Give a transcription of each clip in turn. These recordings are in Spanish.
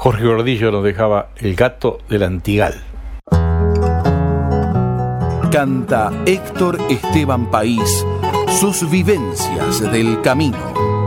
Jorge Gordillo nos dejaba El gato del Antigal. Canta Héctor Esteban País sus vivencias del camino.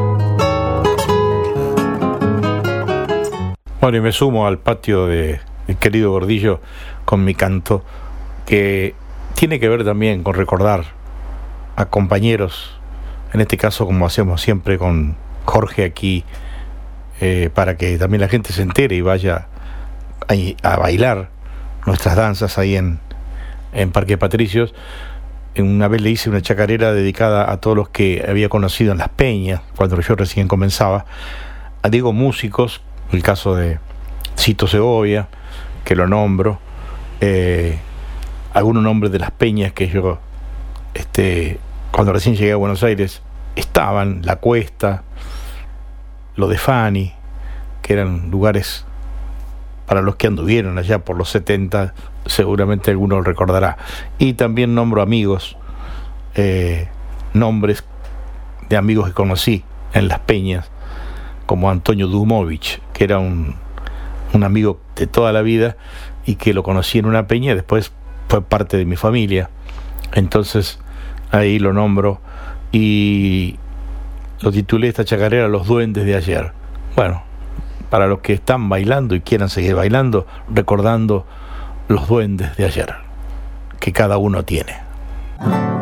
Bueno, y me sumo al patio de el querido Gordillo con mi canto, que tiene que ver también con recordar a compañeros, en este caso como hacemos siempre con Jorge aquí, para que también la gente se entere y vaya a bailar nuestras danzas ahí en Parque Patricios. Una vez le hice una chacarera dedicada a todos los que había conocido en Las Peñas, cuando yo recién comenzaba. Digo músicos, el caso de Cito Segovia, que lo nombro, algunos nombres de Las Peñas que yo, cuando recién llegué a Buenos Aires, estaban, La Cuesta, lo de Fani, que eran lugares para los que anduvieron allá por los 70, seguramente alguno lo recordará. Y también nombro amigos, nombres de amigos que conocí en Las Peñas, como Antonio Dumovich, que era un amigo de toda la vida y que lo conocí en una peña y después fue parte de mi familia. Entonces ahí lo nombro y lo titulé esta chacarera Los Duendes de Ayer. Bueno, para los que están bailando y quieran seguir bailando, recordando los duendes de ayer que cada uno tiene.